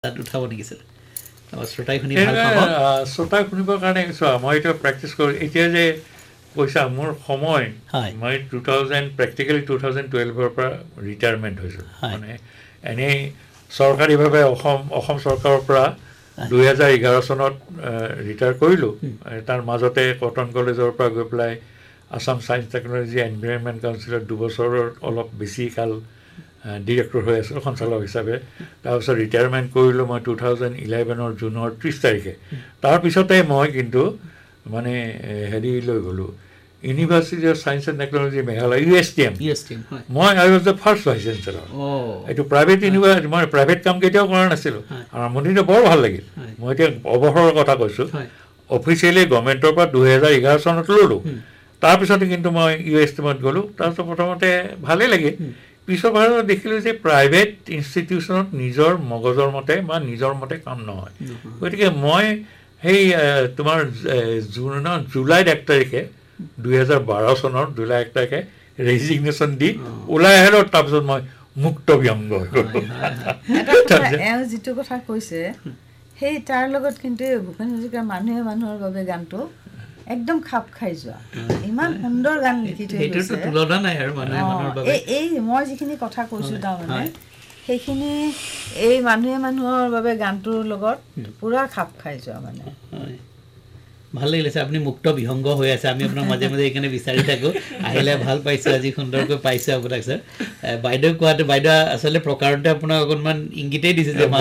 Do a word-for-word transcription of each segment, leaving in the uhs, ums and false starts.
তাত উঠাব নেকিছিল শ্ৰোতাই শুনি ভাল পাব শ্ৰোতাই শুনিবৰ কাৰণে চোৱা মই এতিয়া প্ৰেক্টিছ কৰোঁ এতিয়া যে কৈছা মোৰ সময় মই two thousand practically two thousand টুৱেলভৰ পৰা ৰিটায়াৰমেণ্ট হৈছোঁ মানে এনেই চৰকাৰীভাৱে অসম অসম চৰকাৰৰ পৰা দুহেজাৰ এঘাৰ চনত ৰিটায়াৰ কৰিলোঁ তাৰ মাজতে কটন কলেজৰ পৰা গৈ পেলাই আছাম ছায়েন্স টেকন'লজি এনভাইৰনমেণ্ট কাউন্সিলত দুবছৰৰ অলপ বেছি কাল ডিৰেক্টৰ হৈ আছিলোঁ সঞ্চালক হিচাপে তাৰপিছত ৰিটায়াৰমেণ্ট কৰিলোঁ মই টু থাউজেণ্ড ইলেভেনৰ জুনৰ ত্ৰিছ তাৰিখে তাৰপিছতে মই কিন্তু মানে হেৰি লৈ গ'লোঁ university of science and technology Meghalaya U S T M মই আই ৱাজ দ্য ফাৰ্ষ্ট ভাইচ চেঞ্চেলৰ এইটো প্ৰাইভেট ইউনিভাৰ্চিটি মই প্ৰাইভেট কাম কেতিয়াও কৰা নাছিলোঁ আৰম্ভণিটো বৰ ভাল লাগিল মই এতিয়া অৱসৰৰ কথা কৈছোঁ অফিচিয়েলি গভৰ্ণমেণ্টৰ পৰা দুহেজাৰ এঘাৰ চনত ল'লোঁ তাৰপিছতে কিন্তু মই ইউ এছ টি এমত গ'লোঁ তাৰপিছত প্ৰথমতে ভালেই লাগিল পিছৰ ভাৰত দেখিলোঁ যে প্ৰাইভেট ইনষ্টিটিউশ্যনত নিজৰ মগজৰ মতে বা নিজৰ মতে কাম নহয় গতিকে মই সেই তোমাৰ জুনৰ জুলাইত এক তাৰিখে দুহেজাৰ বাৰ চনৰ জুলাই এক তাৰিখে ৰেজিগনেশ্যন দি ওলাই আহিলোঁ তাৰপিছত মই মুক্ত ব্যংগ হৈ গ'লোঁ এওঁ যিটো কথা কৈছে সেই তাৰ লগত কিন্তু ভূপেন হাজৰিকাৰ মানুহে মানুহৰ বাবে গানটো একদম খাপ খাই যোৱা ইমান সুন্দৰ গান লিখি থৈ গৈছে তুলনা নাই আৰু মানুহে মানুহৰ বাবে এই মই যিখিনি কথা কৈছোঁ তাৰমানে সেইখিনি এই মানুহে মানুহৰ বাবে গানটোৰ লগত পুৰা খাপ খাই যোৱা মানে ভাল লাগিছে আপুনি মুক্ত বিহংগ হৈ আছে আমি আপোনাক মাজে মাজে এইকাৰণে বিচাৰি থাকোঁ আহিলে ভাল পাইছোঁ আজি সুন্দৰকৈ পাইছোঁ আপোনাক ছাৰ বাইদেউ কোৱাটো বাইদেউ আচলতে প্ৰকাৰতে আপোনাক অকণমান ইংগিতেই দিছে যে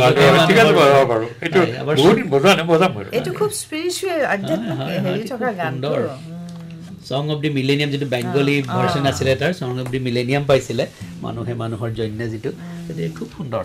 এইটো খুব স্পিৰিচুৱেল আধ্যাত্মিক হেৰি থকা গানটো ছং অফ দি মিলেনিয়াম যিটো বেংগলী ভাৰ্চন আছিলে তাৰ ছং অফ দি মিলেনিয়াম পাইছিলে মানুহে মানুহৰ জন্য যিটো সেইটো খুব সুন্দৰ